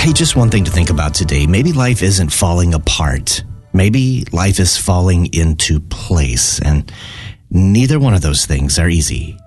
Hey, just one thing to think about today. Maybe life isn't falling apart. Maybe life is falling into place, and neither one of those things are easy.